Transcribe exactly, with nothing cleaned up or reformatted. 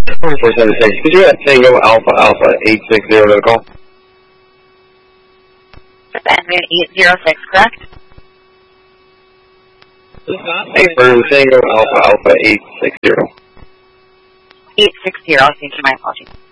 four seven six. Could you have Tango Alpha Alpha eight six zero to the call? Admin eight zero six, correct? Hey, for Tango Alpha Alpha eight six zero. eight six zero, thank you, my apologies.